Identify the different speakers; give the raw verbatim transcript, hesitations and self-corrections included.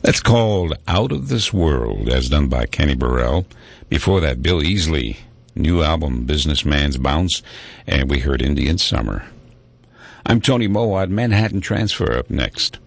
Speaker 1: That's called Out of This World, as done by Kenny Burrell. Before that, Bill Easley, new album, Businessman's Bounce, and we heard Indian Summer. I'm Tony Mowat, Manhattan Transfer up next.